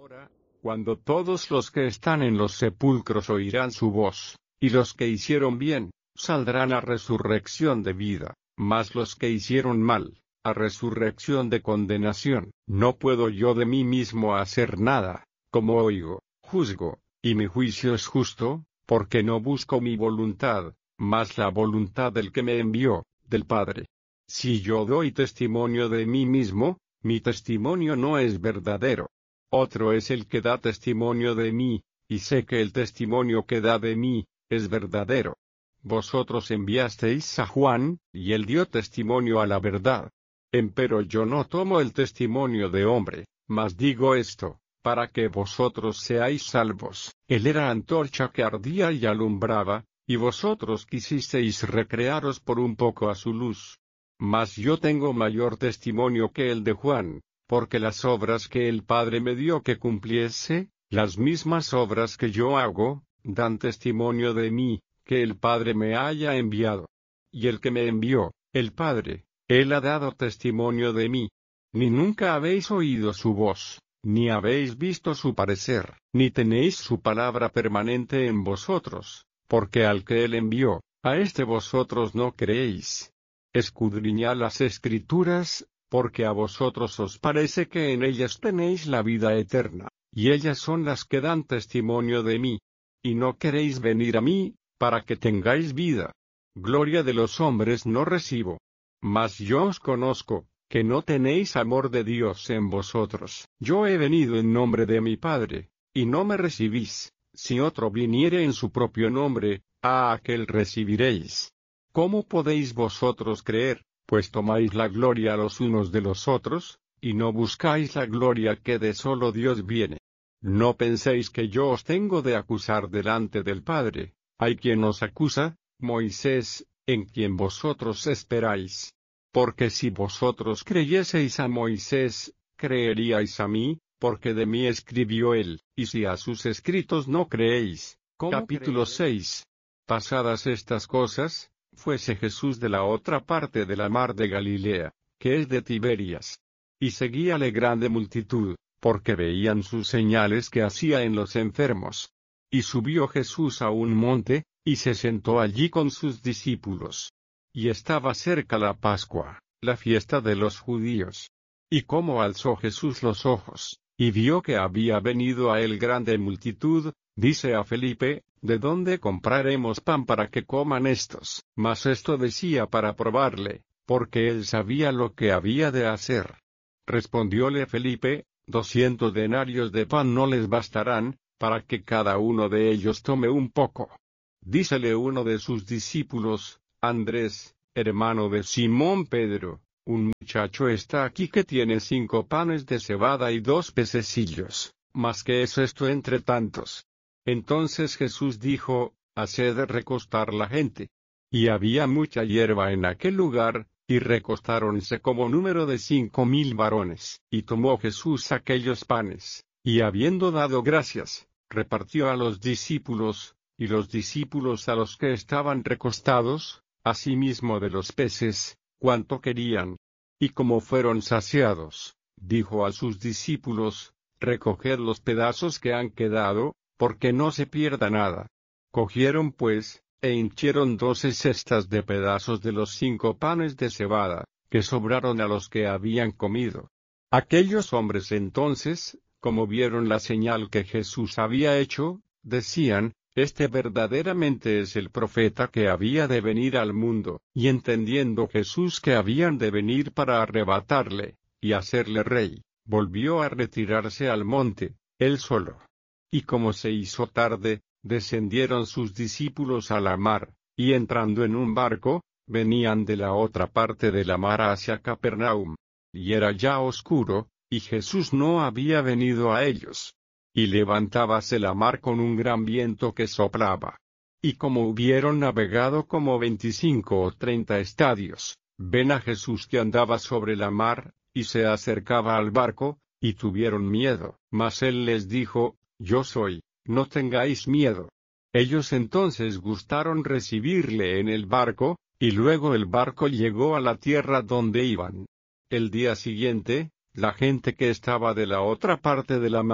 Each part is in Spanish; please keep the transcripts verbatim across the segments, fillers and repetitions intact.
Ahora, cuando todos los que están en los sepulcros oirán su voz, y los que hicieron bien, saldrán a resurrección de vida, mas los que hicieron mal, a resurrección de condenación. No puedo yo de mí mismo hacer nada, como oigo, juzgo, y mi juicio es justo, porque no busco mi voluntad, mas la voluntad del que me envió, del Padre. Si yo doy testimonio de mí mismo, mi testimonio no es verdadero. Otro es el que da testimonio de mí, y sé que el testimonio que da de mí, es verdadero. Vosotros enviasteis a Juan, y él dio testimonio a la verdad. Empero yo no tomo el testimonio de hombre, mas digo esto, para que vosotros seáis salvos. Él era antorcha que ardía y alumbraba, y vosotros quisisteis recrearos por un poco a su luz. Mas yo tengo mayor testimonio que el de Juan, porque las obras que el Padre me dio que cumpliese, las mismas obras que yo hago, dan testimonio de mí, que el Padre me haya enviado. Y el que me envió, el Padre, él ha dado testimonio de mí. Ni nunca habéis oído su voz, ni habéis visto su parecer, ni tenéis su palabra permanente en vosotros, porque al que él envió, a éste vosotros no creéis. Escudriñad las Escrituras, porque a vosotros os parece que en ellas tenéis la vida eterna, y ellas son las que dan testimonio de mí. Y no queréis venir a mí, para que tengáis vida. Gloria de los hombres no recibo. Mas yo os conozco, que no tenéis amor de Dios en vosotros. Yo he venido en nombre de mi Padre, y no me recibís. Si otro viniere en su propio nombre, a aquel recibiréis. ¿Cómo podéis vosotros creer, pues tomáis la gloria los unos de los otros, y no buscáis la gloria que de solo Dios viene? No penséis que yo os tengo de acusar delante del Padre. Hay quien os acusa, Moisés, en quien vosotros esperáis. Porque si vosotros creyeseis a Moisés, creeríais a mí, porque de mí escribió él. Y si a sus escritos no creéis. Capítulo seis. Pasadas estas cosas, fuese Jesús de la otra parte de la mar de Galilea, que es de Tiberias. Y seguíale grande multitud, porque veían sus señales que hacía en los enfermos. Y subió Jesús a un monte, y se sentó allí con sus discípulos. Y estaba cerca la Pascua, la fiesta de los judíos. Y como alzó Jesús los ojos, y vio que había venido a él grande multitud, dice a Felipe, ¿de dónde compraremos pan para que coman estos? Mas esto decía para probarle, porque él sabía lo que había de hacer. Respondióle Felipe, doscientos denarios de pan no les bastarán, para que cada uno de ellos tome un poco. Dícele uno de sus discípulos, Andrés, hermano de Simón Pedro, un muchacho está aquí que tiene cinco panes de cebada y dos pececillos, mas ¿qué es esto entre tantos? Entonces Jesús dijo, haced recostar la gente. Y había mucha hierba en aquel lugar, y recostáronse como número de cinco mil varones. Y tomó Jesús aquellos panes, y habiendo dado gracias, repartió a los discípulos, y los discípulos a los que estaban recostados, asimismo de los peces, cuanto querían. Y como fueron saciados, dijo a sus discípulos, recoged los pedazos que han quedado, porque no se pierda nada. Cogieron pues, e hinchieron doce cestas de pedazos de los cinco panes de cebada, que sobraron a los que habían comido. Aquellos hombres entonces, como vieron la señal que Jesús había hecho, decían, este verdaderamente es el profeta que había de venir al mundo. Y entendiendo Jesús que habían de venir para arrebatarle, y hacerle rey, volvió a retirarse al monte, él solo. Y como se hizo tarde, descendieron sus discípulos a la mar, y entrando en un barco, venían de la otra parte de la mar hacia Capernaum. Y era ya oscuro, y Jesús no había venido a ellos. Y levantábase la mar con un gran viento que soplaba. Y como hubieron navegado como veinticinco o treinta estadios, ven a Jesús que andaba sobre la mar, y se acercaba al barco, y tuvieron miedo. Mas él les dijo, yo soy, no tengáis miedo. Ellos entonces gustaron recibirle en el barco, y luego el barco llegó a la tierra donde iban. El día siguiente, la gente que estaba de la otra parte de la mar,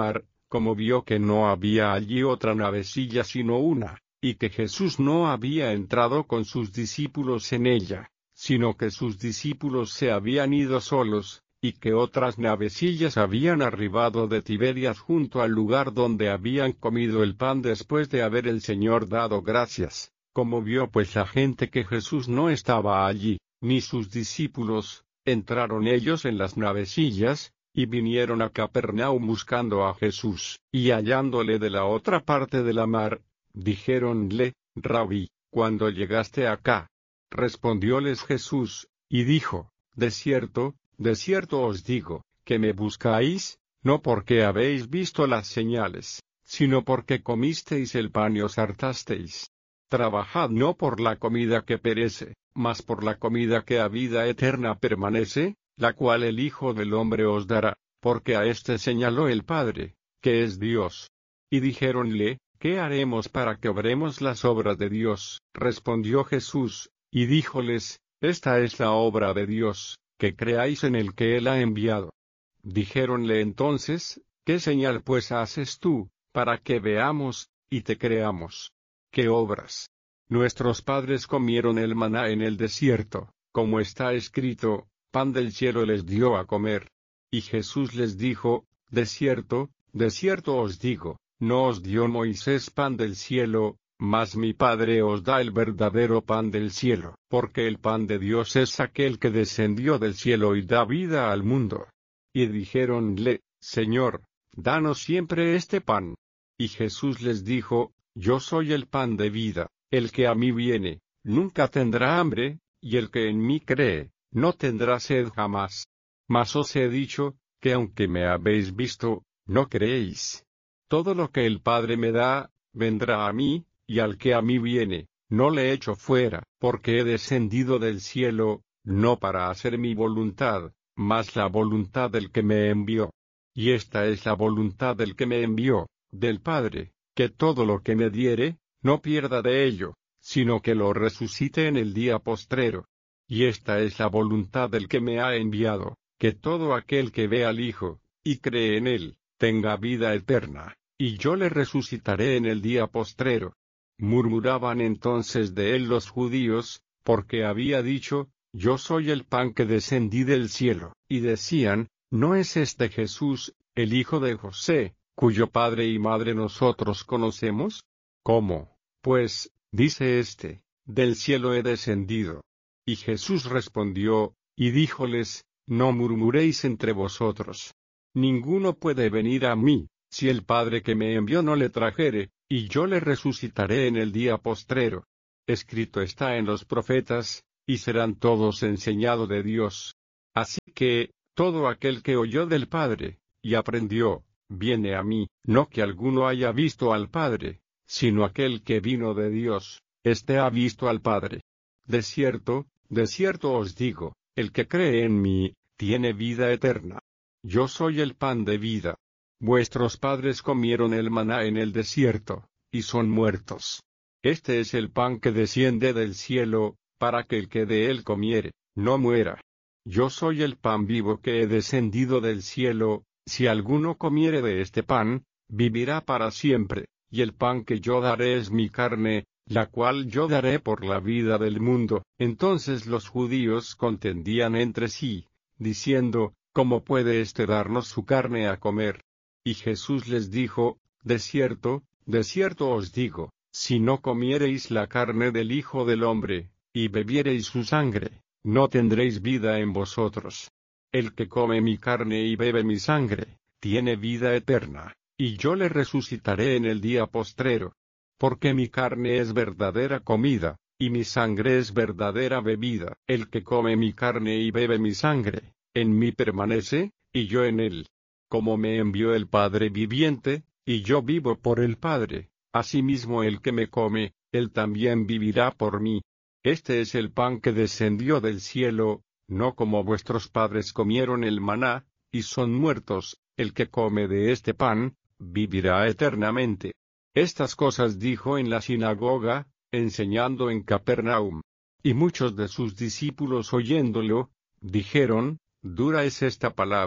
como vio que no había allí otra navecilla sino una, y que Jesús no había entrado con sus discípulos en ella, sino que sus discípulos se habían ido solos, y que otras navecillas habían arribado de Tiberias junto al lugar donde habían comido el pan después de haber el Señor dado gracias, como vio pues la gente que Jesús no estaba allí, ni sus discípulos, entraron ellos en las navecillas, y vinieron a Capernaum buscando a Jesús, y hallándole de la otra parte de la mar, dijéronle, Rabí, ¿cuándo llegaste acá? Respondióles Jesús, y dijo, De cierto, de cierto os digo, que me buscáis, no porque habéis visto las señales, sino porque comisteis el pan y os hartasteis. Trabajad no por la comida que perece, mas por la comida que a vida eterna permanece, la cual el Hijo del Hombre os dará, porque a éste señaló el Padre, que es Dios. Y dijéronle, ¿qué haremos para que obremos las obras de Dios? Respondió Jesús, y díjoles, Esta es la obra de Dios, que creáis en el que Él ha enviado. Dijéronle entonces, ¿qué señal pues haces tú, para que veamos, y te creamos? ¿Qué obras? Nuestros padres comieron el maná en el desierto, como está escrito, pan del cielo les dio a comer. Y Jesús les dijo, De cierto, de cierto os digo, no os dio Moisés pan del cielo, mas mi Padre os da el verdadero pan del cielo, porque el pan de Dios es aquel que descendió del cielo y da vida al mundo. Y dijéronle, Señor, danos siempre este pan. Y Jesús les dijo, Yo soy el pan de vida, el que a mí viene, nunca tendrá hambre, y el que en mí cree, no tendrá sed jamás. Mas os he dicho, que aunque me habéis visto, no creéis. Todo lo que el Padre me da, vendrá a mí, y al que a mí viene, no le echo fuera, porque he descendido del cielo, no para hacer mi voluntad, mas la voluntad del que me envió. Y esta es la voluntad del que me envió, del Padre, que todo lo que me diere, no pierda de ello, sino que lo resucite en el día postrero. Y esta es la voluntad del que me ha enviado, que todo aquel que ve al Hijo, y cree en él, tenga vida eterna, y yo le resucitaré en el día postrero. Murmuraban entonces de él los judíos, porque había dicho, Yo soy el pan que descendí del cielo, y decían, ¿no es este Jesús, el hijo de José, cuyo padre y madre nosotros conocemos? ¿Cómo, pues, dice éste, del cielo he descendido? Y Jesús respondió, y díjoles, No murmuréis entre vosotros. Ninguno puede venir a mí, si el Padre que me envió no le trajere, y yo le resucitaré en el día postrero. Escrito está en los profetas, y serán todos enseñados de Dios. Así que, todo aquel que oyó del Padre, y aprendió, viene a mí, no que alguno haya visto al Padre, sino aquel que vino de Dios, éste ha visto al Padre. De cierto, de cierto os digo, el que cree en mí, tiene vida eterna. Yo soy el pan de vida. Vuestros padres comieron el maná en el desierto, y son muertos. Este es el pan que desciende del cielo, para que el que de él comiere, no muera. Yo soy el pan vivo que he descendido del cielo, si alguno comiere de este pan, vivirá para siempre, y el pan que yo daré es mi carne, la cual yo daré por la vida del mundo. Entonces los judíos contendían entre sí, diciendo, ¿cómo puede éste darnos su carne a comer? Y Jesús les dijo, De cierto, de cierto os digo, si no comiereis la carne del Hijo del Hombre, y bebiereis su sangre, no tendréis vida en vosotros. El que come mi carne y bebe mi sangre, tiene vida eterna, y yo le resucitaré en el día postrero. Porque mi carne es verdadera comida, y mi sangre es verdadera bebida. El que come mi carne y bebe mi sangre, en mí permanece, y yo en él. Como me envió el Padre viviente, y yo vivo por el Padre, asimismo el que me come, él también vivirá por mí. Este es el pan que descendió del cielo, no como vuestros padres comieron el maná, y son muertos. El que come de este pan, vivirá eternamente. Estas cosas dijo en la sinagoga, enseñando en Capernaum. Y muchos de sus discípulos oyéndolo, dijeron, Dura es esta palabra,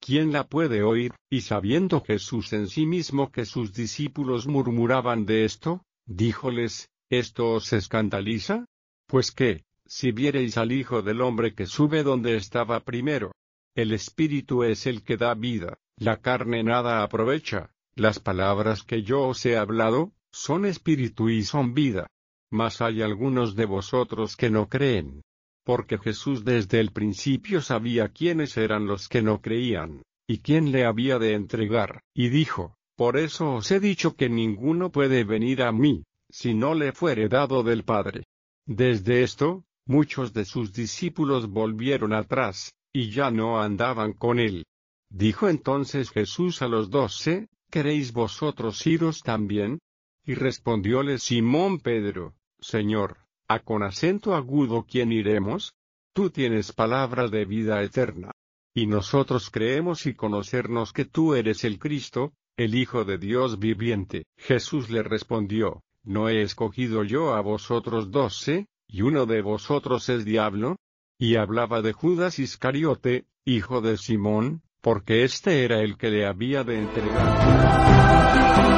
¿quién la puede oír? Y sabiendo Jesús en sí mismo que sus discípulos murmuraban de esto, díjoles, ¿esto os escandaliza? Pues qué, si viereis al Hijo del Hombre que sube donde estaba primero. El Espíritu es el que da vida, la carne nada aprovecha. Las palabras que yo os he hablado, son espíritu y son vida. Mas hay algunos de vosotros que no creen. Porque Jesús desde el principio sabía quiénes eran los que no creían, y quién le había de entregar, y dijo, por eso os he dicho que ninguno puede venir a mí, si no le fuere dado del Padre. Desde esto, muchos de sus discípulos volvieron atrás, y ya no andaban con él. Dijo entonces Jesús a los doce, ¿queréis vosotros iros también? Y respondióle Simón Pedro, Señor, ¿a con acento agudo quién iremos? Tú tienes palabra de vida eterna. Y nosotros creemos y conocernos que tú eres el Cristo, el Hijo de Dios viviente. Jesús le respondió, ¿no he escogido yo a vosotros doce, y uno de vosotros es diablo? Y hablaba de Judas Iscariote, hijo de Simón, porque éste era el que le había de entregar.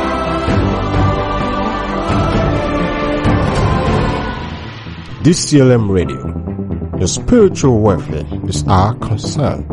D C L M Radio. Your spiritual welfare is our concern.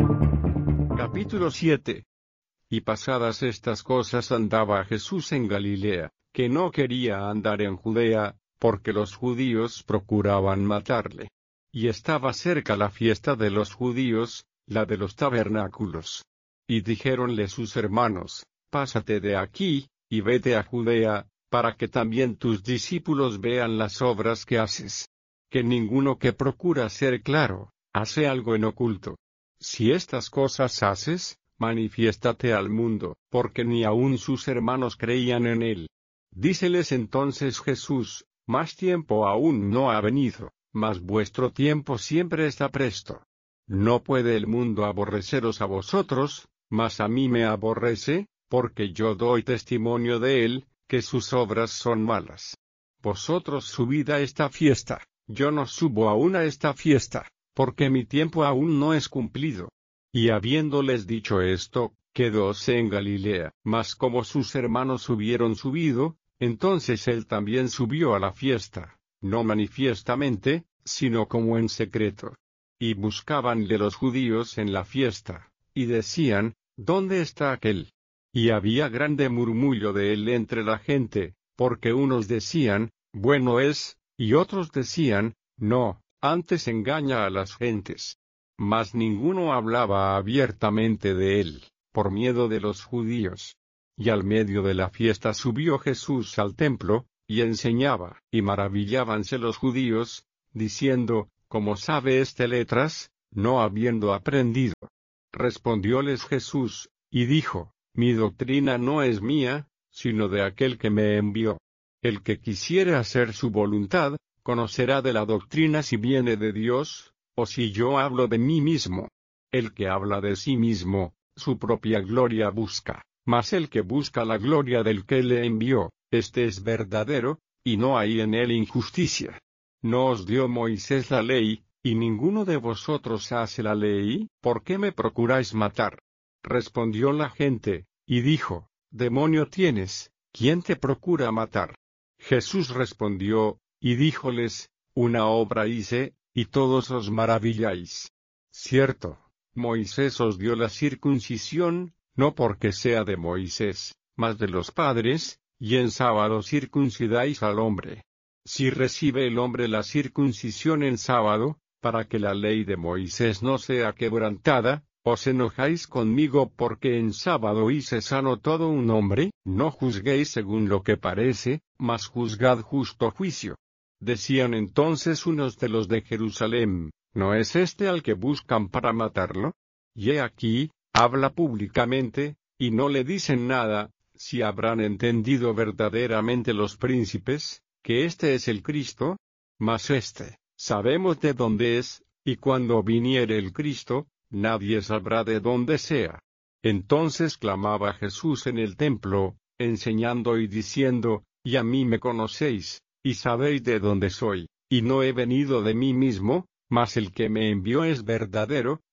Capítulo siete. Y pasadas estas cosas andaba Jesús en Galilea, que no quería andar en Judea, porque los judíos procuraban matarle. Y estaba cerca la fiesta de los judíos, la de los tabernáculos. Y dijéronle sus hermanos, pásate de aquí, y vete a Judea, para que también tus discípulos vean las obras que haces. Que ninguno que procura ser claro, hace algo en oculto. Si estas cosas haces, manifiéstate al mundo, porque ni aun sus hermanos creían en él. Díceles entonces Jesús, más tiempo aún no ha venido, mas vuestro tiempo siempre está presto. No puede el mundo aborreceros a vosotros, mas a mí me aborrece, porque yo doy testimonio de él, que sus obras son malas. Vosotros subid a esta fiesta. Yo no subo aún a esta fiesta, porque mi tiempo aún no es cumplido. Y habiéndoles dicho esto, quedóse en Galilea. Mas como sus hermanos hubieron subido, entonces él también subió a la fiesta, no manifiestamente, sino como en secreto. Y buscabanle los judíos en la fiesta, y decían, ¿dónde está aquel? Y había grande murmullo de él entre la gente, porque unos decían, bueno es, y otros decían, no, antes engaña a las gentes. Mas ninguno hablaba abiertamente de él, por miedo de los judíos. Y al medio de la fiesta subió Jesús al templo, y enseñaba, y maravillábanse los judíos, diciendo, ¿cómo sabe este letras, no habiendo aprendido? Respondióles Jesús, y dijo, mi doctrina no es mía, sino de aquel que me envió. El que quisiere hacer su voluntad, conocerá de la doctrina si viene de Dios, o si yo hablo de mí mismo. El que habla de sí mismo, su propia gloria busca, mas el que busca la gloria del que le envió, este es verdadero, y no hay en él injusticia. ¿No os dio Moisés la ley, y ninguno de vosotros hace la ley? ¿Por qué me procuráis matar? Respondió la gente, y dijo, demonio tienes, ¿quién te procura matar? Jesús respondió, y díjoles, una obra hice, y todos os maravilláis. Cierto, Moisés os dio la circuncisión, no porque sea de Moisés, mas de los padres, y en sábado circuncidáis al hombre. Si recibe el hombre la circuncisión en sábado, para que la ley de Moisés no sea quebrantada, ¿os enojáis conmigo porque en sábado hice sano todo un hombre? No juzguéis según lo que parece, mas juzgad justo juicio. Decían entonces unos de los de Jerusalén, ¿no es este al que buscan para matarlo? Y he aquí, habla públicamente, y no le dicen nada, si habrán entendido verdaderamente los príncipes, que este es el Cristo. Mas este, sabemos de dónde es, y cuando viniere el Cristo, nadie sabrá de dónde sea. Entonces clamaba Jesús en el templo, enseñando y diciendo, y a mí me conocéis, y sabéis de dónde soy, y no he venido de mí mismo, mas el que me envió es verdadero,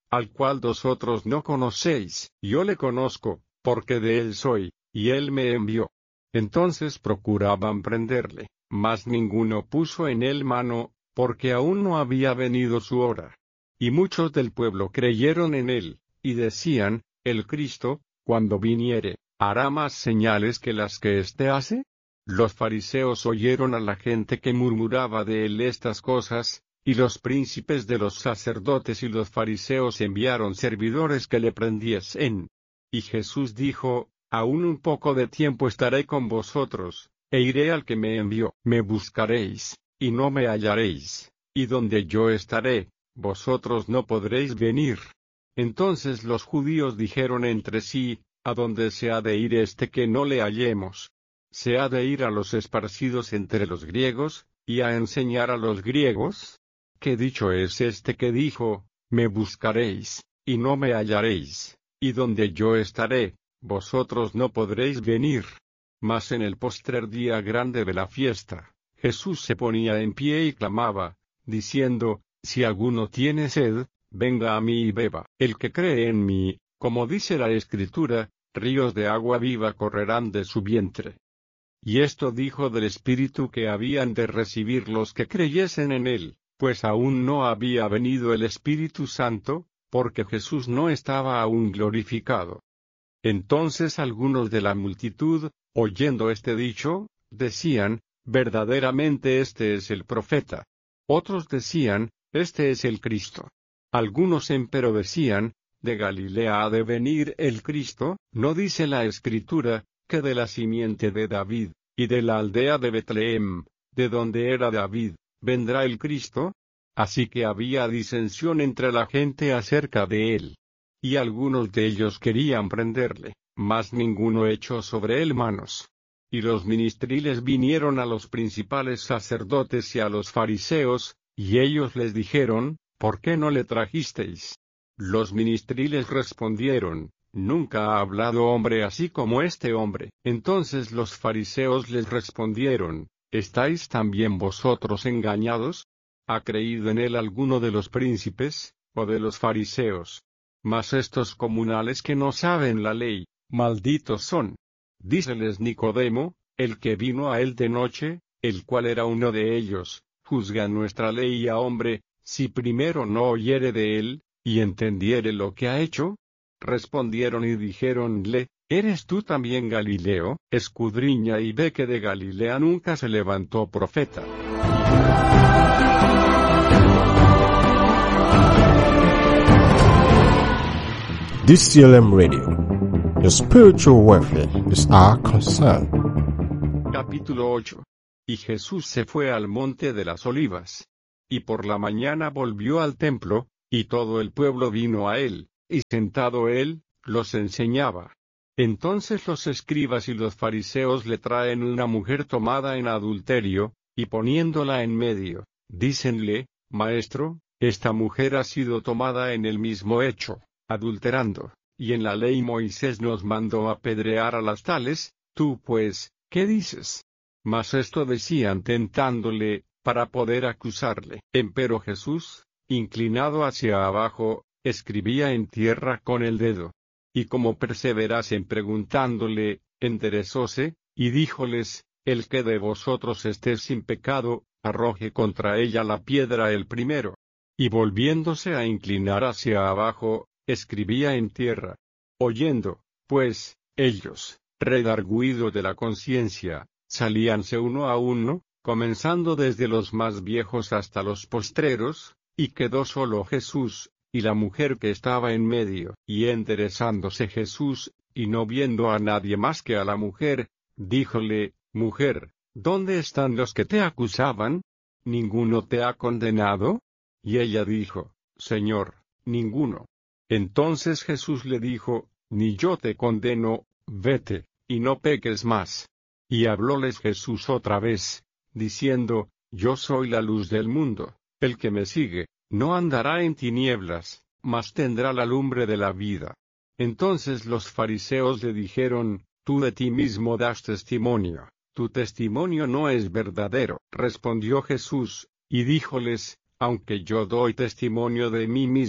al cual vosotros no conocéis. Yo le conozco, porque de él soy, y él me envió. Entonces procuraban prenderle, mas ninguno puso en él mano, porque aún no había venido su hora. Y muchos del pueblo creyeron en él, y decían, el Cristo, cuando viniere, ¿hará más señales que las que éste hace? Los fariseos oyeron a la gente que murmuraba de él estas cosas, y los príncipes de los sacerdotes y los fariseos enviaron servidores que le prendiesen. Y Jesús dijo, aún un poco de tiempo estaré con vosotros, e iré al que me envió. Me buscaréis, y no me hallaréis, y donde yo estaré, vosotros no podréis venir. Entonces los judíos dijeron entre sí, ¿a dónde se ha de ir este que no le hallemos? ¿Se ha de ir a los esparcidos entre los griegos, y a enseñar a los griegos? ¿Qué dicho es este que dijo, me buscaréis, y no me hallaréis, y donde yo estaré, vosotros no podréis venir? Mas en el postrer día grande de la fiesta, Jesús se ponía en pie y clamaba, diciendo, si alguno tiene sed, venga a mí y beba. El que cree en mí, como dice la Escritura, ríos de agua viva correrán de su vientre. Y esto dijo del Espíritu que habían de recibir los que creyesen en él, pues aún no había venido el Espíritu Santo, porque Jesús no estaba aún glorificado. Entonces algunos de la multitud, oyendo este dicho, decían, verdaderamente este es el profeta. Otros decían, este es el Cristo. Algunos empero decían, de Galilea ha de venir el Cristo, ¿no dice la Escritura, que de la simiente de David, y de la aldea de Betlehem, de donde era David, vendrá el Cristo? Así que había disensión entre la gente acerca de él. Y algunos de ellos querían prenderle, mas ninguno echó sobre él manos. Y los ministriles vinieron a los principales sacerdotes y a los fariseos, y ellos les dijeron, ¿por qué no le trajisteis? Los ministriles respondieron, nunca ha hablado hombre así como este hombre. Entonces los fariseos les respondieron, ¿estáis también vosotros engañados? ¿Ha creído en él alguno de los príncipes, o de los fariseos? Mas estos comunales que no saben la ley, malditos son. Díceles Nicodemo, el que vino a él de noche, el cual era uno de ellos, juzga nuestra ley a hombre, si primero no oyere de él, y entendiere lo que ha hecho. Respondieron y dijéronle, ¿eres tú también Galileo? Escudriña y ve que de Galilea nunca se levantó profeta. D C L M Radio. Your spiritual welfare is our concern. Capítulo ocho. Y Jesús se fue al monte de las Olivas. Y por la mañana volvió al templo, y todo el pueblo vino a él, y sentado él, los enseñaba. Entonces los escribas y los fariseos le traen una mujer tomada en adulterio, y poniéndola en medio, dícenle, Maestro, esta mujer ha sido tomada en el mismo hecho, adulterando, y en la ley Moisés nos mandó apedrear a las tales, tú pues, ¿qué dices? Mas esto decían tentándole, para poder acusarle. Empero Jesús, inclinado hacia abajo, escribía en tierra con el dedo. Y como perseverasen preguntándole, enderezóse, y díjoles, el que de vosotros esté sin pecado, arroje contra ella la piedra el primero. Y volviéndose a inclinar hacia abajo, escribía en tierra. Oyendo, pues, ellos, redargüido de la conciencia, salíanse uno a uno, comenzando desde los más viejos hasta los postreros, y quedó solo Jesús, y la mujer que estaba en medio. Y enderezándose Jesús, y no viendo a nadie más que a la mujer, díjole, Mujer, ¿dónde están los que te acusaban? ¿Ninguno te ha condenado? Y ella dijo, Señor, ninguno. Entonces Jesús le dijo, Ni yo te condeno, vete, y no peques más. Y hablóles Jesús otra vez, diciendo, Yo soy la luz del mundo, el que me sigue, no andará en tinieblas, mas tendrá la lumbre de la vida. Entonces los fariseos le dijeron, Tú de ti mismo das testimonio, tu testimonio no es verdadero. Respondió Jesús, y díjoles, Aunque yo doy testimonio de mí mismo,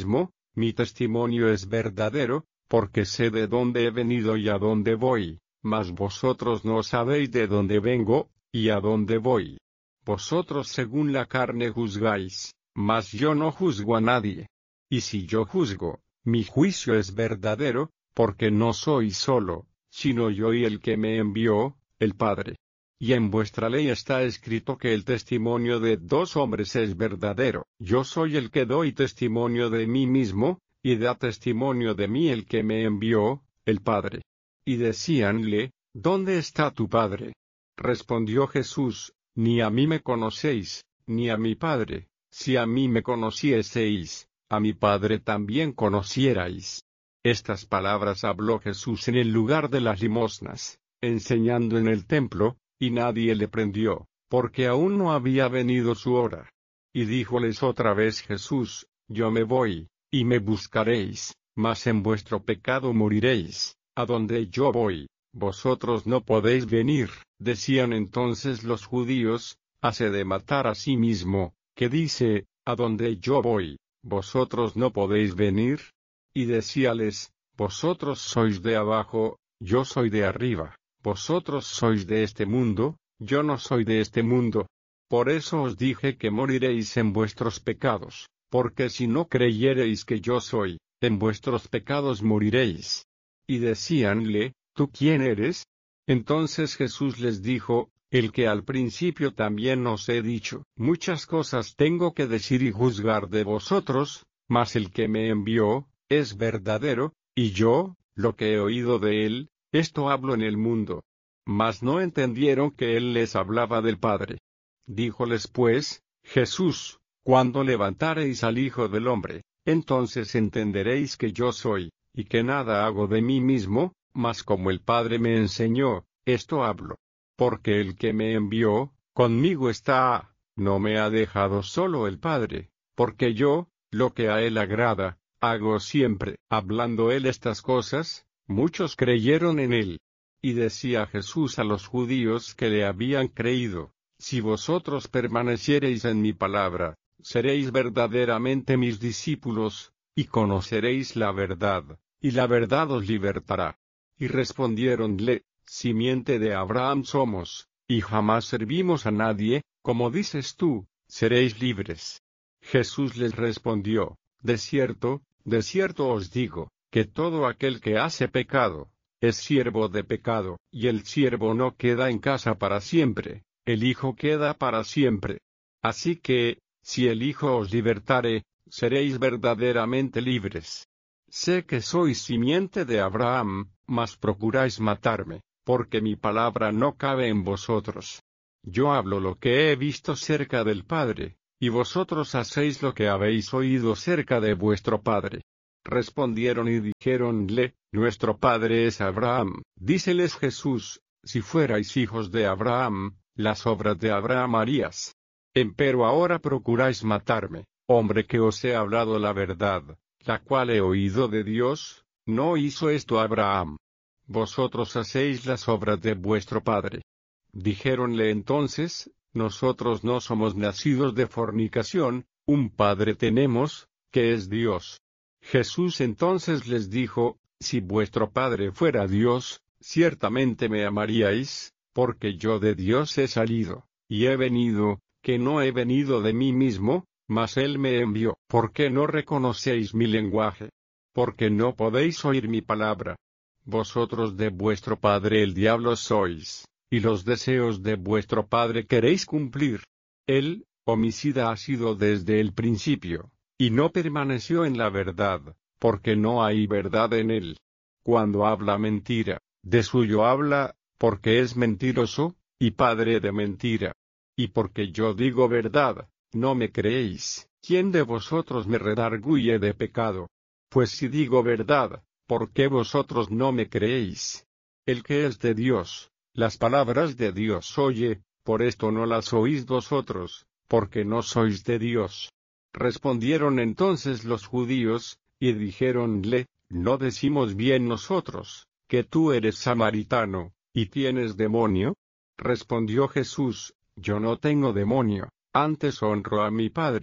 mi testimonio es verdadero, porque sé de dónde he venido y a dónde voy, mas vosotros no sabéis de dónde vengo, y a dónde voy. Vosotros según la carne juzgáis, mas yo no juzgo a nadie. Y si yo juzgo, mi juicio es verdadero, porque no soy solo, sino yo y el que me envió, el Padre. Y en vuestra ley está escrito que el testimonio de dos hombres es verdadero. Yo soy el que doy testimonio de mí mismo, y da testimonio de mí el que me envió, el Padre. Y decíanle, ¿dónde está tu Padre? Respondió Jesús, ni a mí me conocéis, ni a mi Padre. Si a mí me conocieseis, a mi Padre también conocierais. Estas palabras habló Jesús en el lugar de las limosnas, enseñando en el templo, y nadie le prendió, porque aún no había venido su hora. Y díjoles otra vez Jesús, yo me voy, y me buscaréis, mas en vuestro pecado moriréis, a donde yo voy, vosotros no podéis venir. Decían entonces los judíos, hase de matar a sí mismo, que dice, a donde yo voy, vosotros no podéis venir. Y decíales, vosotros sois de abajo, yo soy de arriba. Vosotros sois de este mundo, yo no soy de este mundo. Por eso os dije que moriréis en vuestros pecados, porque si no creyereis que yo soy, en vuestros pecados moriréis. Y decíanle, ¿tú quién eres? Entonces Jesús les dijo, el que al principio también os he dicho, muchas cosas tengo que decir y juzgar de vosotros, mas el que me envió, es verdadero, y yo, lo que he oído de él, esto hablo en el mundo. Mas no entendieron que él les hablaba del Padre. Díjoles pues, Jesús, cuando levantareis al Hijo del Hombre, entonces entenderéis que yo soy, y que nada hago de mí mismo, mas como el Padre me enseñó, esto hablo. Porque el que me envió, conmigo está, no me ha dejado solo el Padre, porque yo, lo que a él agrada, hago siempre. Hablando él estas cosas, muchos creyeron en él. Y decía Jesús a los judíos que le habían creído, si vosotros permaneciereis en mi palabra, seréis verdaderamente mis discípulos, y conoceréis la verdad, y la verdad os libertará. Y respondiéronle, simiente de Abraham somos, y jamás servimos a nadie, como dices tú, seréis libres. Jesús les respondió, de cierto, de cierto os digo, que todo aquel que hace pecado, es siervo de pecado, y el siervo no queda en casa para siempre, el Hijo queda para siempre. Así que, si el Hijo os libertare, seréis verdaderamente libres. Sé que sois simiente de Abraham, mas procuráis matarme, porque mi palabra no cabe en vosotros. Yo hablo lo que he visto cerca del Padre, y vosotros hacéis lo que habéis oído cerca de vuestro padre. Respondieron y dijéronle, nuestro padre es Abraham. Díceles Jesús, si fuerais hijos de Abraham, las obras de Abraham harías. Empero ahora procuráis matarme, hombre que os he hablado la verdad, la cual he oído de Dios, no hizo esto Abraham. Vosotros hacéis las obras de vuestro padre. Dijéronle entonces, nosotros no somos nacidos de fornicación, un padre tenemos, que es Dios. Jesús entonces les dijo, si vuestro Padre fuera Dios, ciertamente me amaríais, porque yo de Dios he salido, y he venido, que no he venido de mí mismo, mas Él me envió. ¿Por qué no reconocéis mi lenguaje? Porque no podéis oír mi palabra. Vosotros de vuestro padre el diablo sois, y los deseos de vuestro padre queréis cumplir. Él, homicida ha sido desde el principio, y no permaneció en la verdad, porque no hay verdad en él. Cuando habla mentira, de suyo habla, porque es mentiroso, y padre de mentira. Y porque yo digo verdad, no me creéis. ¿Quién de vosotros me redarguye de pecado? Pues si digo verdad, ¿por qué vosotros no me creéis? El que es de Dios, las palabras de Dios oye, por esto no las oís vosotros, porque no sois de Dios. Respondieron entonces los judíos, y dijéronle, ¿no decimos bien nosotros, que tú eres samaritano, y tienes demonio? Respondió Jesús, yo no tengo demonio, antes honro a mi Padre,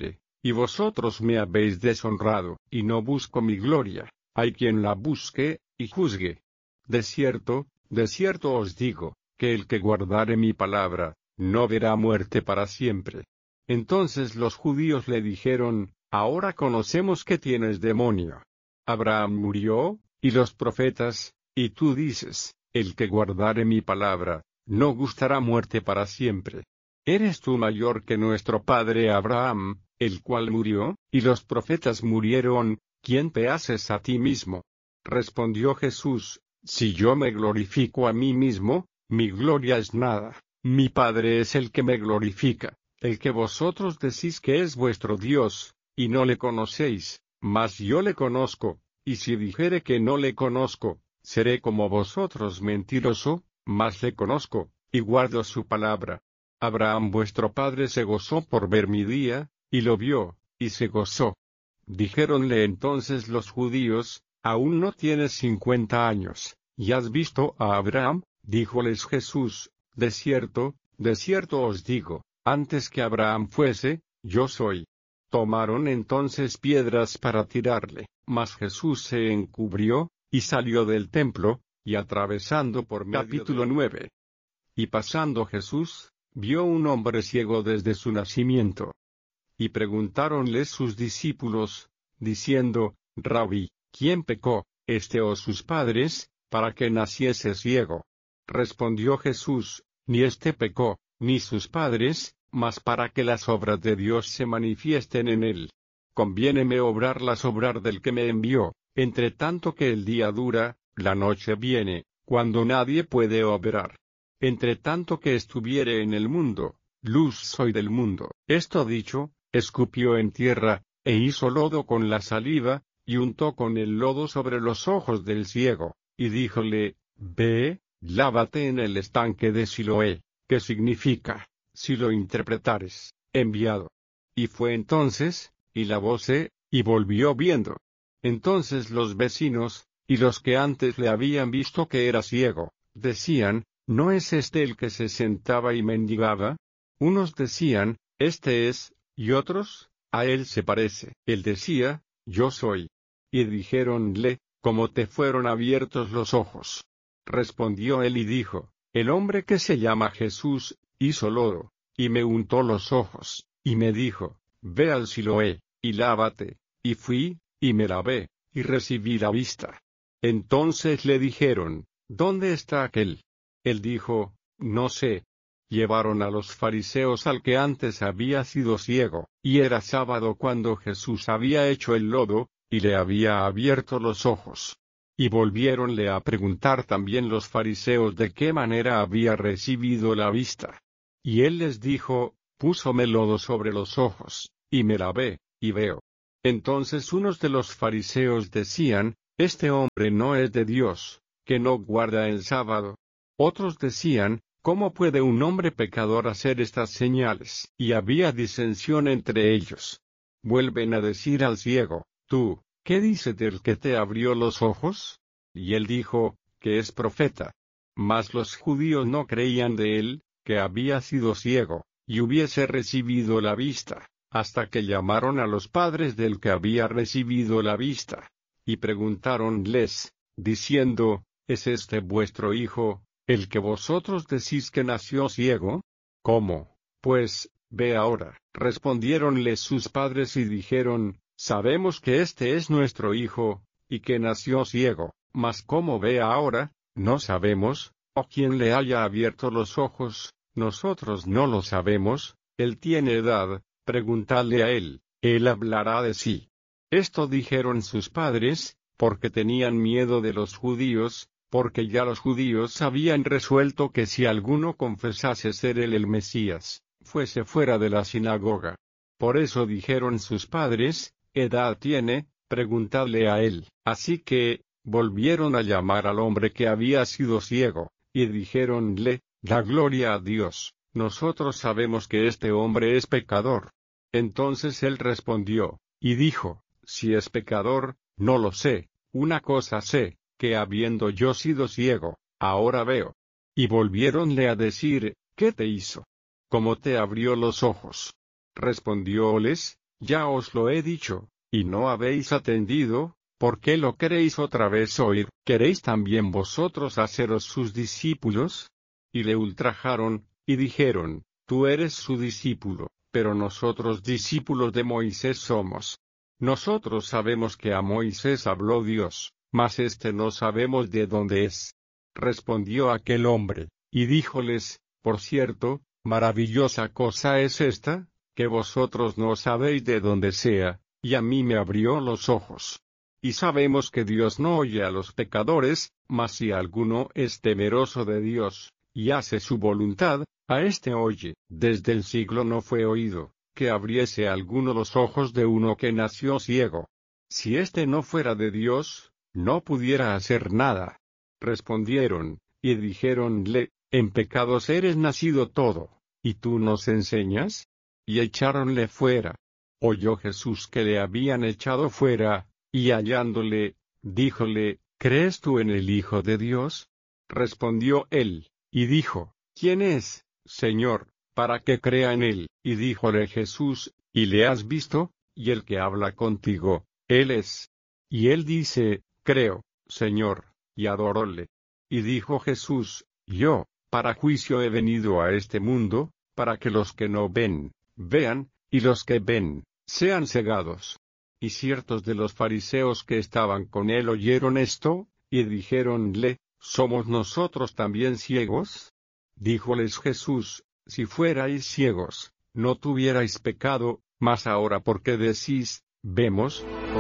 y vosotros me habéis deshonrado, y no busco mi gloria, hay quien la busque, y juzgue. De cierto, de cierto os digo, que el que guardare mi palabra, no verá muerte para siempre. Entonces los judíos le dijeron, ahora conocemos que tienes demonio. Abraham murió, y los profetas, y tú dices, el que guardare mi palabra, no gustará muerte para siempre. ¿Eres tú mayor que nuestro padre Abraham, el cual murió, y los profetas murieron? ¿Quién te haces a ti mismo? Respondió Jesús, si yo me glorifico a mí mismo, mi gloria es nada, mi Padre es el que me glorifica, el que vosotros decís que es vuestro Dios, y no le conocéis, mas yo le conozco, y si dijere que no le conozco, seré como vosotros mentiroso, mas le conozco, y guardo su palabra. Abraham vuestro padre se gozó por ver mi día, y lo vio, y se gozó. Dijéronle entonces los judíos, aún no tienes cincuenta años, ¿y has visto a Abraham? Díjoles Jesús, de cierto, de cierto os digo, antes que Abraham fuese, yo soy. Tomaron entonces piedras para tirarle, mas Jesús se encubrió, y salió del templo, y atravesando por medio Capítulo de... nueve. Y pasando Jesús, vio un hombre ciego desde su nacimiento. Y preguntáronle sus discípulos, diciendo, Rabí, ¿quién pecó, este o sus padres, para que naciese ciego? Respondió Jesús, ni éste pecó, ni sus padres, mas para que las obras de Dios se manifiesten en él. Conviéneme obrar las obras del que me envió, entre tanto que el día dura, la noche viene, cuando nadie puede obrar. Entre tanto que estuviere en el mundo, luz soy del mundo. Esto dicho, escupió en tierra, e hizo lodo con la saliva, y untó con el lodo sobre los ojos del ciego, y díjole, ve, lávate en el estanque de Siloé, que significa, si lo interpretares, enviado. Y fue entonces, y lavóse, y volvió viendo. Entonces los vecinos, y los que antes le habían visto que era ciego, decían, ¿no es este el que se sentaba y mendigaba? Unos decían, este es, y otros, a él se parece. Él decía, yo soy. Y dijéronle, ¿cómo te fueron abiertos los ojos? Respondió él y dijo, el hombre que se llama Jesús, hizo lodo, y me untó los ojos, y me dijo, ve al Siloé, y lávate, y fui, y me lavé, y recibí la vista. Entonces le dijeron, ¿dónde está aquel? Él dijo, no sé. Llevaron a los fariseos al que antes había sido ciego, y era sábado cuando Jesús había hecho el lodo, y le había abierto los ojos. Y volviéronle a preguntar también los fariseos de qué manera había recibido la vista. Y él les dijo, púsome lodo sobre los ojos, y me lavé, y veo. Entonces unos de los fariseos decían, este hombre no es de Dios, que no guarda el sábado. Otros decían, ¿cómo puede un hombre pecador hacer estas señales? Y había disensión entre ellos. Vuelven a decir al ciego, tú, ¿qué dice del que te abrió los ojos? Y él dijo, que es profeta. Mas los judíos no creían de él, que había sido ciego, y hubiese recibido la vista, hasta que llamaron a los padres del que había recibido la vista. Y preguntáronles, diciendo, ¿es este vuestro hijo, el que vosotros decís que nació ciego? ¿Cómo, pues, ve ahora? Respondiéronle sus padres y dijeron, sabemos que este es nuestro hijo, y que nació ciego, mas cómo ve ahora, no sabemos, o quién le haya abierto los ojos, nosotros no lo sabemos, él tiene edad, preguntadle a él, él hablará de sí. Esto dijeron sus padres, porque tenían miedo de los judíos, porque ya los judíos habían resuelto que si alguno confesase ser él el Mesías, fuese fuera de la sinagoga. Por eso dijeron sus padres, edad tiene, preguntadle a él. Así que, volvieron a llamar al hombre que había sido ciego, y dijéronle, da gloria a Dios, nosotros sabemos que este hombre es pecador. Entonces él respondió, y dijo, si es pecador, no lo sé, una cosa sé, que habiendo yo sido ciego, ahora veo. Y volviéronle a decir, ¿qué te hizo? ¿Cómo te abrió los ojos? Respondióles, Ya os lo he dicho, y no habéis atendido. ¿Por qué lo queréis otra vez oír? ¿Queréis también vosotros haceros sus discípulos? Y le ultrajaron, y dijeron, tú eres su discípulo, pero nosotros discípulos de Moisés somos. Nosotros sabemos que a Moisés habló Dios, mas este no sabemos de dónde es. Respondió aquel hombre, y díjoles, por cierto, maravillosa cosa es esta, que vosotros no sabéis de dónde sea, y a mí me abrió los ojos. Y sabemos que Dios no oye a los pecadores, mas si alguno es temeroso de Dios, y hace su voluntad, a éste oye. Desde el siglo no fue oído, que abriese alguno los ojos de uno que nació ciego. Si éste no fuera de Dios, no pudiera hacer nada. Respondieron, y dijéronle, en pecados eres nacido todo, ¿y tú nos enseñas? Y echáronle fuera. Oyó Jesús que le habían echado fuera, y hallándole, díjole, ¿crees tú en el Hijo de Dios? Respondió él, y dijo, ¿quién es, Señor, para que crea en él? Y díjole Jesús, ¿y le has visto? Y el que habla contigo, él es. Y él dice, creo, Señor, y adoróle. Y dijo Jesús, yo, para juicio he venido a este mundo, para que los que no ven, vean, y los que ven, sean cegados. Y ciertos de los fariseos que estaban con él oyeron esto, y dijéronle, ¿somos nosotros también ciegos? Díjoles Jesús, si fuerais ciegos, no tuvierais pecado, mas ahora porque decís, vemos.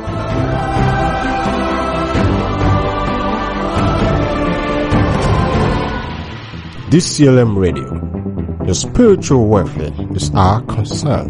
D C L M Radio. Your spiritual welfare is our concern.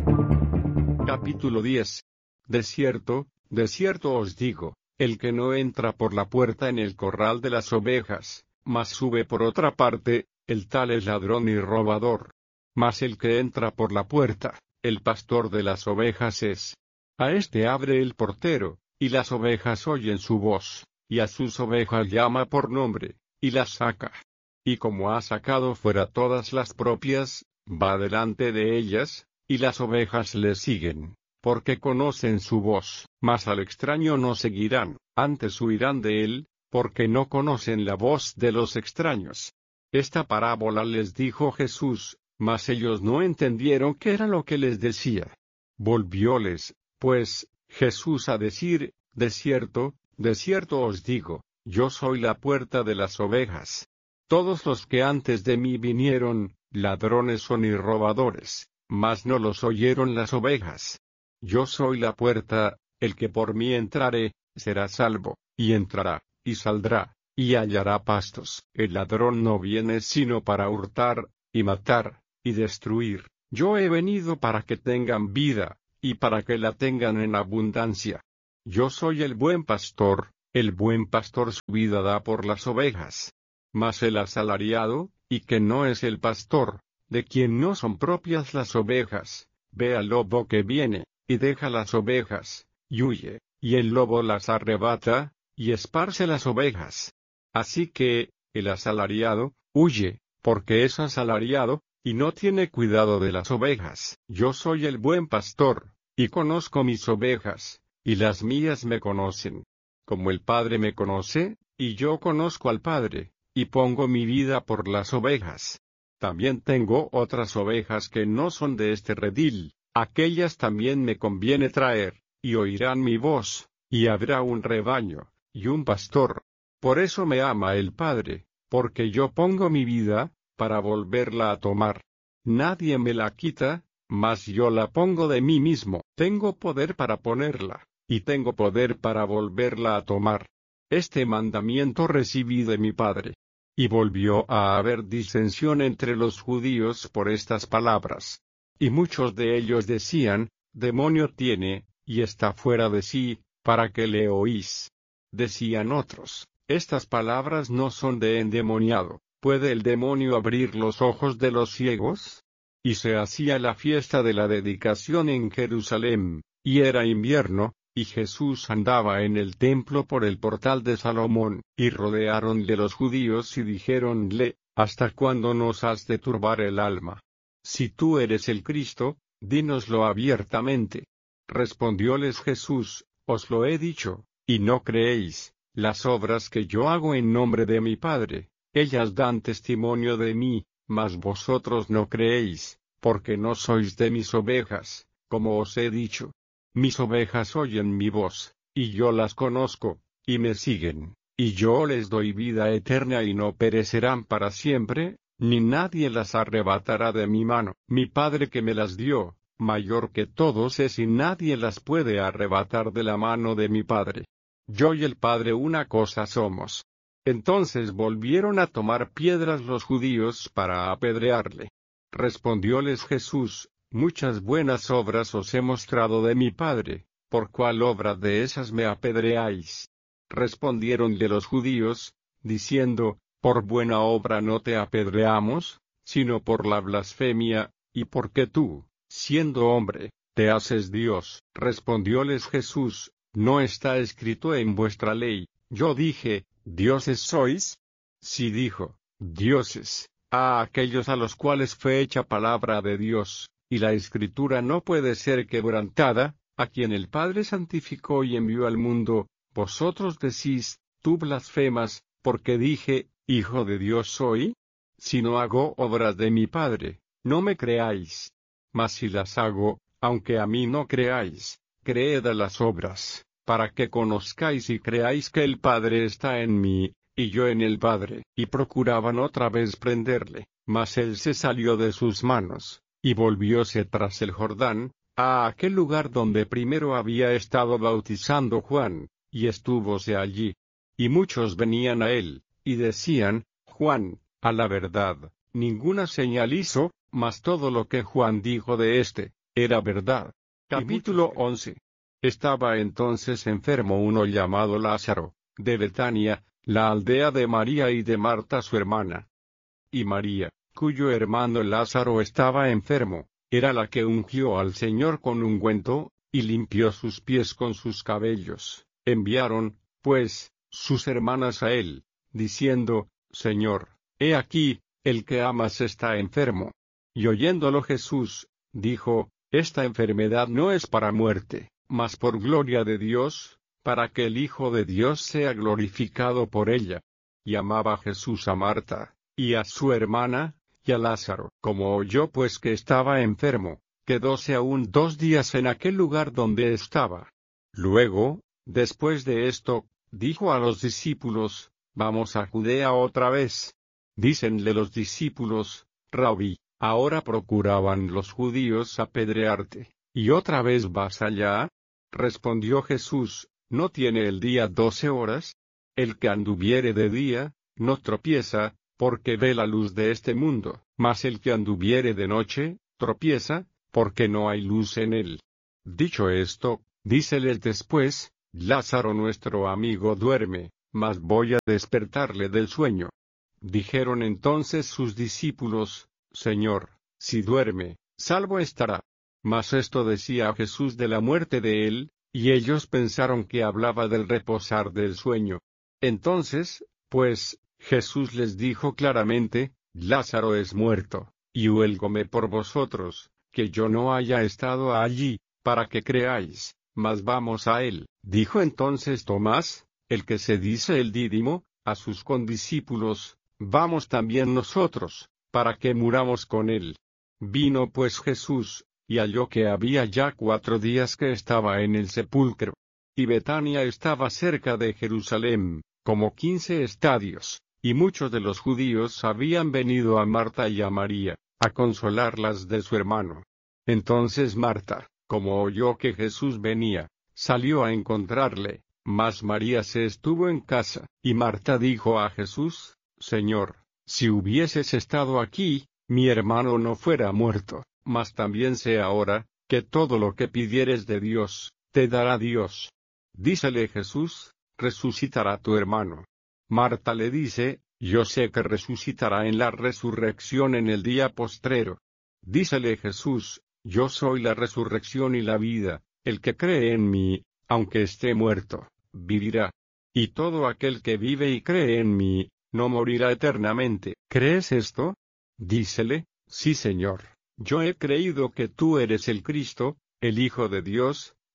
Capítulo diez. De cierto, de cierto os digo, el que no entra por la puerta en el corral de las ovejas, mas sube por otra parte, el tal es ladrón y robador. Mas el que entra por la puerta, el pastor de las ovejas es. A éste abre el portero, y las ovejas oyen su voz, y a sus ovejas llama por nombre, y las saca. Y como ha sacado fuera todas las propias, va delante de ellas, y las ovejas le siguen. Porque conocen su voz, mas al extraño no seguirán, antes huirán de él, porque no conocen la voz de los extraños. Esta parábola les dijo Jesús, mas ellos no entendieron qué era lo que les decía. Volvióles, pues, Jesús a decir, de cierto, de cierto os digo, yo soy la puerta de las ovejas. Todos los que antes de mí vinieron, ladrones son y robadores, mas no los oyeron las ovejas. Yo soy la puerta, el que por mí entrare, será salvo, y entrará, y saldrá, y hallará pastos. El ladrón no viene sino para hurtar, y matar, y destruir. Yo he venido para que tengan vida, y para que la tengan en abundancia. Yo soy el buen pastor, el buen pastor su vida da por las ovejas. Mas el asalariado, y que no es el pastor, de quien no son propias las ovejas, ve al lobo que viene, y deja las ovejas, y huye, y el lobo las arrebata, y esparce las ovejas. Así que, el asalariado, huye, porque es asalariado, y no tiene cuidado de las ovejas. Yo soy el buen pastor, y conozco mis ovejas, y las mías me conocen. Como el Padre me conoce, y yo conozco al Padre, y pongo mi vida por las ovejas. También tengo otras ovejas que no son de este redil. Aquellas también me conviene traer, y oirán mi voz, y habrá un rebaño, y un pastor. Por eso me ama el Padre, porque yo pongo mi vida, para volverla a tomar. Nadie me la quita, mas yo la pongo de mí mismo. Tengo poder para ponerla, y tengo poder para volverla a tomar. Este mandamiento recibí de mi Padre. Y volvió a haber disensión entre los judíos por estas palabras. Y muchos de ellos decían, demonio tiene, y está fuera de sí, ¿para qué le oís? Decían otros, estas palabras no son de endemoniado, ¿puede el demonio abrir los ojos de los ciegos? Y se hacía la fiesta de la dedicación en Jerusalén, y era invierno, y Jesús andaba en el templo por el portal de Salomón, y rodearonle los judíos y dijéronle, ¿hasta cuándo nos has de turbar el alma? Si tú eres el Cristo, dínoslo abiertamente. Respondióles Jesús: Os lo he dicho, y no creéis. Las obras que yo hago en nombre de mi Padre, ellas dan testimonio de mí, mas vosotros no creéis, porque no sois de mis ovejas, como os he dicho. Mis ovejas oyen mi voz, y yo las conozco, y me siguen, y yo les doy vida eterna y no perecerán para siempre, ni nadie las arrebatará de mi mano. Mi Padre que me las dio, mayor que todos es y nadie las puede arrebatar de la mano de mi Padre. Yo y el Padre una cosa somos. Entonces volvieron a tomar piedras los judíos para apedrearle. Respondióles Jesús: Muchas buenas obras os he mostrado de mi Padre, ¿por cuál obra de esas me apedreáis? Respondiéronle los judíos, diciendo: Por buena obra no te apedreamos, sino por la blasfemia, y porque tú, siendo hombre, te haces Dios. Respondióles Jesús: ¿No está escrito en vuestra ley, yo dije, dioses sois? Sí dijo, dioses, a aquellos a los cuales fue hecha palabra de Dios, y la Escritura no puede ser quebrantada, a quien el Padre santificó y envió al mundo. Vosotros decís, tú blasfemas, porque dije, Hijo de Dios soy. Si no hago obras de mi Padre, no me creáis. Mas si las hago, aunque a mí no creáis, creed a las obras, para que conozcáis y creáis que el Padre está en mí, y yo en el Padre. Y procuraban otra vez prenderle, mas él se salió de sus manos, y volvióse tras el Jordán, a aquel lugar donde primero había estado bautizando Juan, y estúvose allí. Y muchos venían a él, y decían, Juan, a la verdad, ninguna señal hizo, mas todo lo que Juan dijo de éste, era verdad. Capítulo once. Estaba entonces enfermo uno llamado Lázaro, de Betania, la aldea de María y de Marta su hermana. Y María, cuyo hermano Lázaro estaba enfermo, era la que ungió al Señor con ungüento, y limpió sus pies con sus cabellos. Enviaron, pues, sus hermanas a él, diciendo, Señor, he aquí, el que amas está enfermo. Y oyéndolo Jesús, dijo, Esta enfermedad no es para muerte, mas por gloria de Dios, para que el Hijo de Dios sea glorificado por ella. Y amaba Jesús a Marta, y a su hermana, y a Lázaro. Como oyó pues que estaba enfermo, quedóse aún dos días en aquel lugar donde estaba. Luego, después de esto, dijo a los discípulos, Vamos a Judea otra vez. Dícenle los discípulos, Rabí, ahora procuraban los judíos apedrearte, ¿y otra vez vas allá? Respondió Jesús, ¿no tiene el día doce horas? El que anduviere de día, no tropieza, porque ve la luz de este mundo, mas el que anduviere de noche, tropieza, porque no hay luz en él. Dicho esto, díceles después, Lázaro nuestro amigo duerme, mas voy a despertarle del sueño. Dijeron entonces sus discípulos, Señor, si duerme, salvo estará. Mas esto decía Jesús de la muerte de él, y ellos pensaron que hablaba del reposar del sueño. Entonces, pues, Jesús les dijo claramente, Lázaro es muerto, y huélgome por vosotros, que yo no haya estado allí, para que creáis, mas vamos a él. Dijo entonces Tomás, el que se dice el Dídimo, a sus condiscípulos, vamos también nosotros, para que muramos con él. Vino pues Jesús, y halló que había ya cuatro días que estaba en el sepulcro. Y Betania estaba cerca de Jerusalén, como quince estadios, y muchos de los judíos habían venido a Marta y a María, a consolarlas de su hermano. Entonces Marta, como oyó que Jesús venía, salió a encontrarle, mas María se estuvo en casa. Y Marta dijo a Jesús, Señor, si hubieses estado aquí, mi hermano no fuera muerto. Mas también sé ahora, que todo lo que pidieres de Dios, te dará Dios. Dícele Jesús, resucitará tu hermano. Marta le dice, yo sé que resucitará en la resurrección en el día postrero. Dícele Jesús, yo soy la resurrección y la vida, el que cree en mí, aunque esté muerto, vivirá. Y todo aquel que vive y cree en mí, no morirá eternamente. ¿Crees esto? Dícele, sí Señor. Yo he creído que tú eres el Cristo, el Hijo de Dios,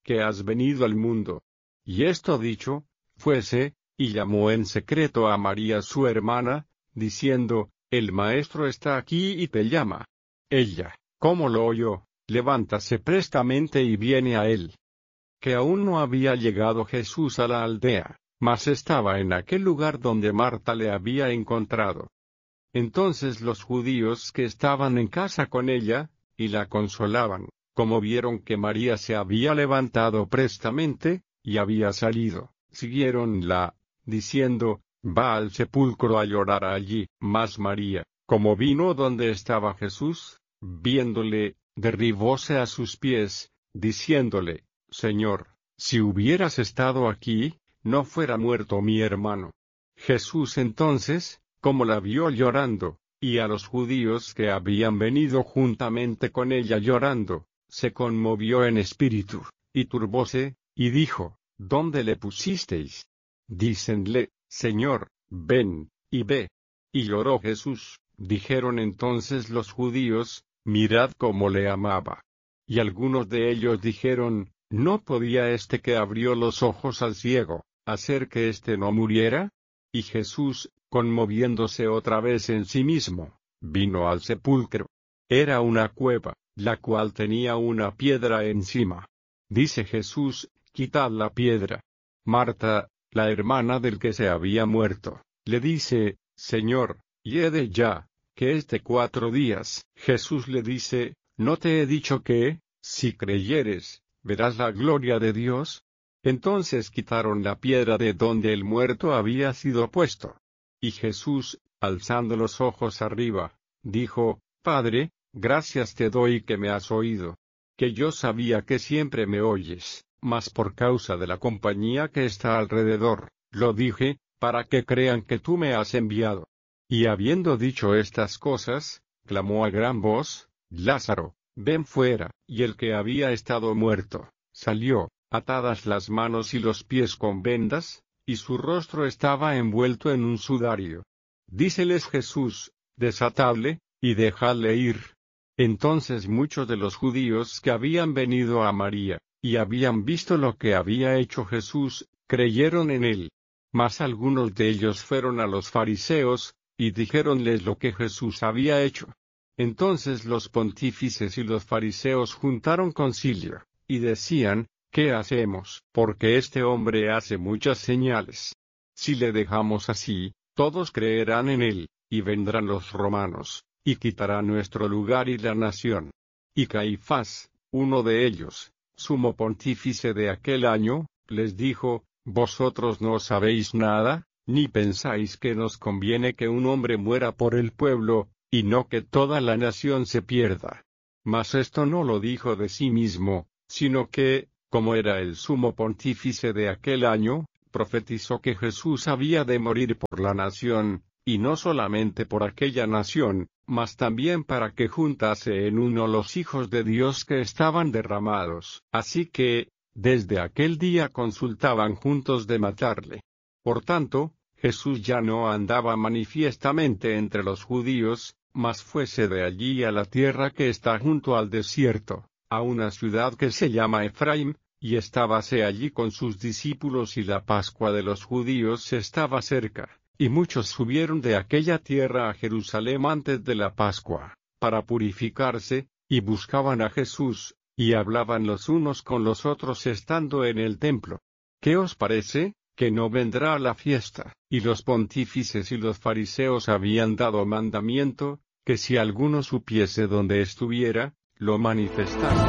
que has venido al mundo. Y esto dicho, fuese, y llamó en secreto a María su hermana, diciendo, el maestro está aquí y te llama. Ella, como lo oyó, levántase prestamente y viene a él. Que aún no había llegado Jesús a la aldea, mas estaba en aquel lugar donde Marta le había encontrado. Entonces los judíos que estaban en casa con ella, y la consolaban, como vieron que María se había levantado prestamente, y había salido, siguiéronla, diciendo, va al sepulcro a llorar allí. Mas María, como vino donde estaba Jesús, viéndole, derribóse a sus pies, diciéndole, Señor, si hubieras estado aquí, no fuera muerto mi hermano. Jesús entonces, como la vio llorando, y a los judíos que habían venido juntamente con ella llorando, se conmovió en espíritu, y turbóse, y dijo, ¿dónde le pusisteis? Dícenle, Señor, ven, y ve. Y lloró Jesús. Dijeron entonces los judíos, mirad cómo le amaba. Y algunos de ellos dijeron, ¿no podía este que abrió los ojos al ciego, hacer que éste no muriera? Y Jesús, conmoviéndose otra vez en sí mismo, vino al sepulcro. Era una cueva, la cual tenía una piedra encima. Dice Jesús, quitad la piedra. Marta, la hermana del que se había muerto, le dice, Señor, hiede ya, que es de cuatro días. Jesús le dice, ¿no te he dicho que, si creyeres, verás la gloria de Dios? Entonces quitaron la piedra de donde el muerto había sido puesto. Y Jesús, alzando los ojos arriba, dijo, Padre, gracias te doy que me has oído. Que yo sabía que siempre me oyes, mas por causa de la compañía que está alrededor, lo dije, para que crean que tú me has enviado. Y habiendo dicho estas cosas, clamó a gran voz, Lázaro, ven fuera. Y el que había estado muerto, salió, atadas las manos y los pies con vendas, y su rostro estaba envuelto en un sudario. Díceles Jesús, desatadle, y dejadle ir. Entonces muchos de los judíos que habían venido a María, y habían visto lo que había hecho Jesús, creyeron en él. Mas algunos de ellos fueron a los fariseos, y dijéronles lo que Jesús había hecho. Entonces los pontífices y los fariseos juntaron concilio, y decían, ¿qué hacemos? Porque este hombre hace muchas señales. Si le dejamos así, todos creerán en él, y vendrán los romanos, y quitarán nuestro lugar y la nación. Y Caifás, uno de ellos, sumo pontífice de aquel año, les dijo, ¿vosotros no sabéis nada, ni pensáis que nos conviene que un hombre muera por el pueblo, y no que toda la nación se pierda? Mas esto no lo dijo de sí mismo, sino que, como era el sumo pontífice de aquel año, profetizó que Jesús había de morir por la nación, y no solamente por aquella nación, mas también para que juntase en uno los hijos de Dios que estaban derramados. Así que, desde aquel día consultaban juntos de matarle. Por tanto, Jesús ya no andaba manifiestamente entre los judíos, mas fuese de allí a la tierra que está junto al desierto, a una ciudad que se llama Efraim, y estábase allí con sus discípulos y la Pascua de los judíos estaba cerca, y muchos subieron de aquella tierra a Jerusalén antes de la Pascua, para purificarse, y buscaban a Jesús, y hablaban los unos con los otros estando en el templo. ¿Qué os parece? Que no vendrá a la fiesta. Y los pontífices y los fariseos habían dado mandamiento, que si alguno supiese dónde estuviera, lo manifestase.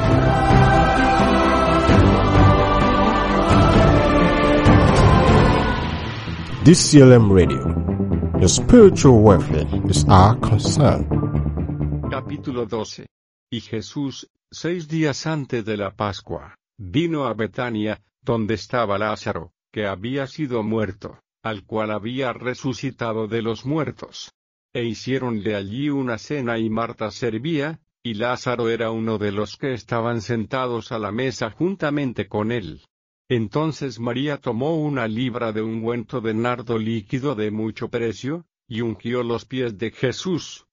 D C L M Radio. Your spiritual welfare is our concern. Capítulo doce. Y Jesús, seis días antes de la Pascua, vino a Betania, donde estaba Lázaro, que había sido muerto, al cual había resucitado de los muertos. E hiciéronle allí una cena y Marta servía, y Lázaro era uno de los que estaban sentados a la mesa juntamente con él. Entonces María tomó una libra de ungüento de nardo líquido de mucho precio, y ungió los pies de Jesús,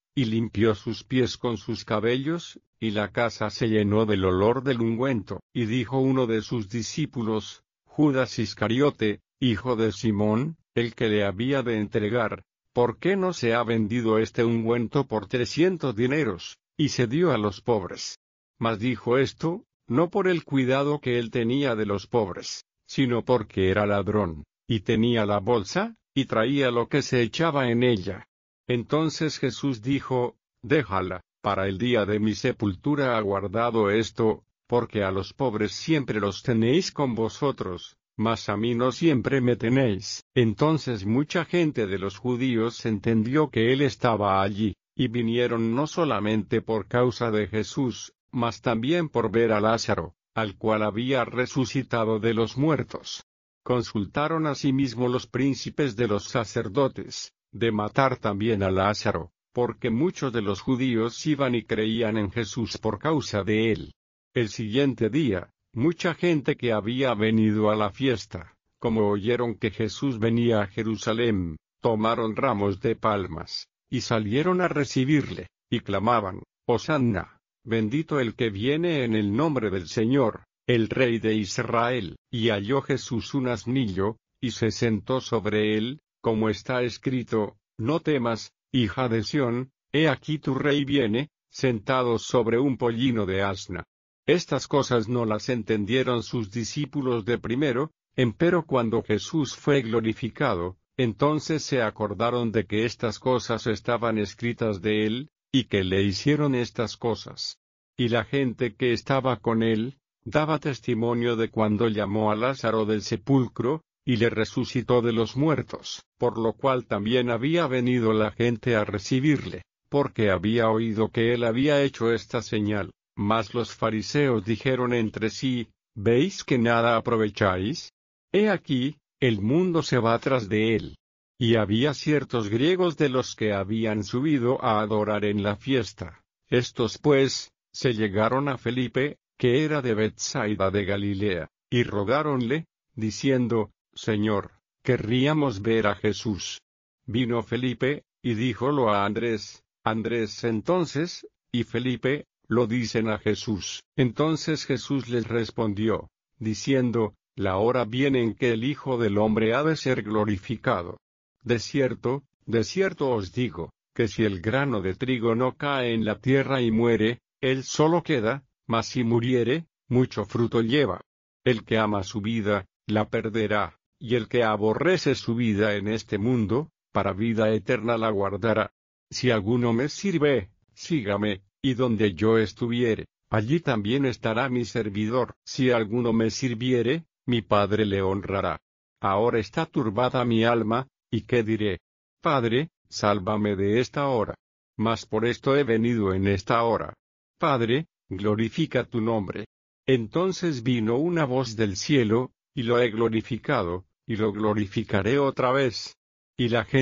y limpió sus pies con sus cabellos, y la casa se llenó del olor del ungüento. Y dijo uno de sus discípulos, Judas Iscariote, hijo de Simón, el que le había de entregar, ¿por qué no se ha vendido este ungüento por trescientos dineros, y se dio a los pobres? Mas dijo esto, no por el cuidado que él tenía de los pobres, sino porque era ladrón, y tenía la bolsa, y traía lo que se echaba en ella. Entonces Jesús dijo, déjala, para el día de mi sepultura ha guardado esto, porque a los pobres siempre los tenéis con vosotros, mas a mí no siempre me tenéis. Entonces mucha gente de los judíos entendió que él estaba allí, y vinieron no solamente por causa de Jesús, mas también por ver a Lázaro, al cual había resucitado de los muertos. Consultaron asimismo los príncipes de los sacerdotes, de matar también a Lázaro, porque muchos de los judíos iban y creían en Jesús por causa de él. El siguiente día, mucha gente que había venido a la fiesta, como oyeron que Jesús venía a Jerusalén, tomaron ramos de palmas, y salieron a recibirle, y clamaban, Hosanna, bendito el que viene en el nombre del Señor, el Rey de Israel. Y halló Jesús un asnillo, y se sentó sobre él, como está escrito, no temas, hija de Sión, he aquí tu rey viene, sentado sobre un pollino de asna. Estas cosas no las entendieron sus discípulos de primero, empero cuando Jesús fue glorificado, entonces se acordaron de que estas cosas estaban escritas de él, y que le hicieron estas cosas. Y la gente que estaba con él, daba testimonio de cuando llamó a Lázaro del sepulcro, y le resucitó de los muertos, por lo cual también había venido la gente a recibirle, porque había oído que él había hecho esta señal. Mas los fariseos dijeron entre sí, ¿veis que nada aprovecháis? He aquí, el mundo se va tras de él. Y había ciertos griegos de los que habían subido a adorar en la fiesta. Estos pues, se llegaron a Felipe, que era de Betsaida de Galilea, y rogáronle, diciendo, Señor, querríamos ver a Jesús. Vino Felipe, y díjolo a Andrés, Andrés entonces, y Felipe, lo dicen a Jesús. Entonces Jesús les respondió, diciendo, la hora viene en que el Hijo del Hombre ha de ser glorificado. De cierto, de cierto os digo, que si el grano de trigo no cae en la tierra y muere, él solo queda, mas si muriere, mucho fruto lleva. El que ama su vida, la perderá, y el que aborrece su vida en este mundo, para vida eterna la guardará. Si alguno me sirve, sígame, y donde yo estuviere, allí también estará mi servidor. Si alguno me sirviere, mi Padre le honrará. Ahora está turbada mi alma, ¿y qué diré? Padre, sálvame de esta hora. Mas por esto he venido en esta hora. Padre, glorifica tu nombre. Entonces vino una voz del cielo, y lo he glorificado, y lo glorificaré otra vez. Y la gente